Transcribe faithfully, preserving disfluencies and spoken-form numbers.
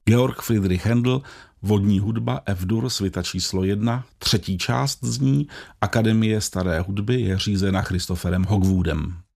Georg Friedrich Händel, Vodní hudba F-dur, svita číslo jedna, třetí část z ní, Akademie staré hudby je řízena Christopherem Hogwoodem.